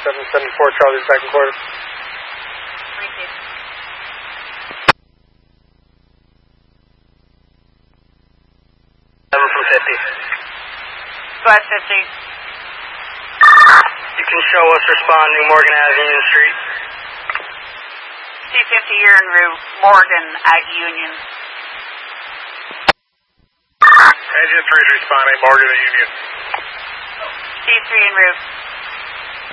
774 Charlie, second quarter. Received. 7 from 50. Go ahead, 50. You can show us responding Morgan Ave, Union Street. C50, you're en route. Morgan at Union. Engine 3 is responding Morgan at Union. C3 en route.